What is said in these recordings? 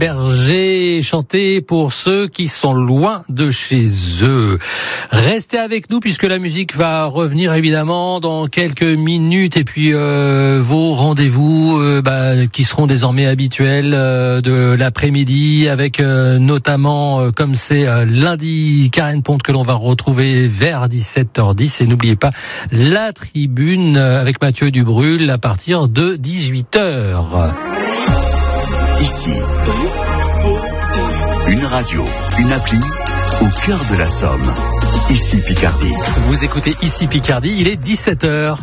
bergers, chanter pour ceux qui sont loin de chez eux. Restez avec nous puisque la musique va revenir évidemment dans quelques minutes et puis vos rendez-vous qui seront désormais habituels de l'après-midi avec notamment comme c'est lundi Karen Ponte que l'on va retrouver vers 17h10 et n'oubliez pas la tribune avec Mathieu Dubrul à partir de 18h. Ici, une radio, une appli au cœur de la Somme. Ici Picardie. Vous écoutez Ici Picardie, il est 17h.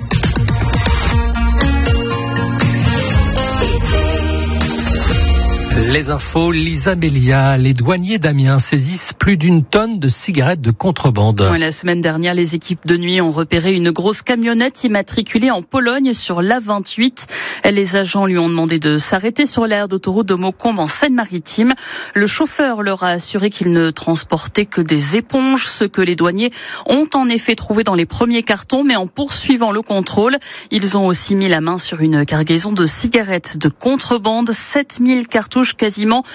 Les infos, Lisa Bélia, les douaniers d'Amiens saisissent plus d'une tonne de cigarettes de contrebande. La semaine dernière, les équipes de nuit ont repéré une grosse camionnette immatriculée en Pologne sur l'A28. Les agents lui ont demandé de s'arrêter sur l'aire d'autoroute de Maucombe en Seine-Maritime. Le chauffeur leur a assuré qu'il ne transportait que des éponges, ce que les douaniers ont en effet trouvé dans les premiers cartons, mais en poursuivant le contrôle, ils ont aussi mis la main sur une cargaison de cigarettes de contrebande, 7000 cartouches, quasiment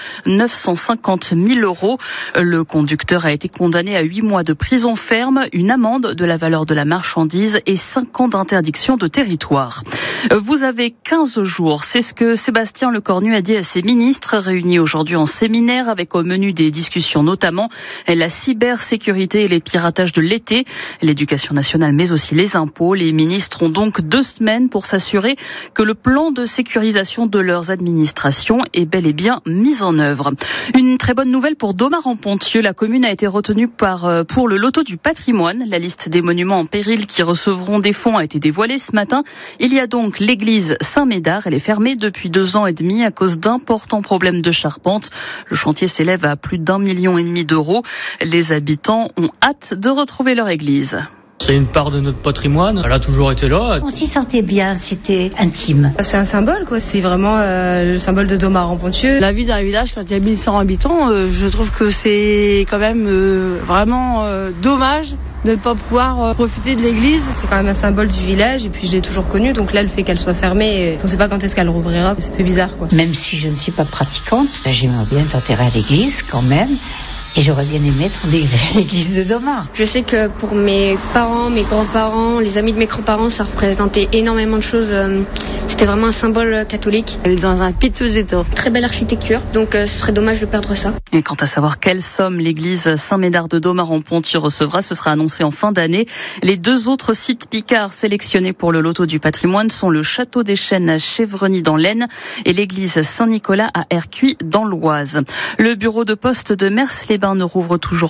950 000 €. Le conducteur a été condamné à 8 mois de prison ferme, une amende de la valeur de la marchandise et 5 ans d'interdiction de territoire. Vous avez 15 jours, c'est ce que Sébastien Lecornu a dit à ses ministres réunis aujourd'hui en séminaire avec au menu des discussions notamment la cybersécurité et les piratages de l'été, l'éducation nationale mais aussi les impôts. Les ministres ont donc 2 semaines pour s'assurer que le plan de sécurisation de leurs administrations est bel et bien mise en œuvre. Une très bonne nouvelle pour Domart-en-Ponthieu. La commune a été retenue pour le loto du patrimoine. La liste des monuments en péril qui recevront des fonds a été dévoilée ce matin. Il y a donc l'église Saint-Médard. Elle est fermée depuis 2 ans et demi à cause d'importants problèmes de charpente. Le chantier s'élève à plus d'1,5 million d'euros. Les habitants ont hâte de retrouver leur église. C'est une part de notre patrimoine, elle a toujours été là. On s'y sentait bien, c'était intime. C'est un symbole, quoi. C'est vraiment le symbole de Domart-en-Ponthieu. La vie d'un village, quand il y a 1100 habitants, je trouve que c'est quand même vraiment dommage de ne pas pouvoir profiter de l'église. C'est quand même un symbole du village et puis je l'ai toujours connu. Donc là, le fait qu'elle soit fermée, on ne sait pas quand est-ce qu'elle rouvrira. C'est un peu bizarre, quoi. Même si je ne suis pas pratiquante, j'aimerais bien t'enterrer à l'église quand même. Et j'aurais bien aimé être à l'église de Domart. Je sais que pour mes parents, mes grands-parents, les amis de mes grands-parents, ça représentait énormément de choses. C'était vraiment un symbole catholique. Elle est dans un piteux état. Très belle architecture, donc ce serait dommage de perdre ça. Et quant à savoir quelle somme l'église Saint-Médard de Domart-en-Ponthieu recevra, ce sera annoncé en fin d'année. Les 2 autres sites Picard sélectionnés pour le loto du patrimoine sont le Château des Chênes à Chevreny dans l'Aisne et l'église Saint-Nicolas à Ercuy dans l'Oise. Le bureau de poste de Mers-les-Bains ne rouvre toujours